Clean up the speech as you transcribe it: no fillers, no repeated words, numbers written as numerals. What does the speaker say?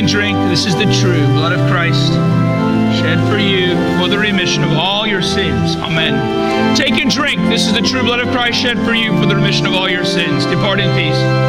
and drink. This is the true blood of Christ, shed for you for the remission of all your sins. Amen. Take and drink. This is the true blood of Christ, shed for you for the remission of all your sins. Depart in peace.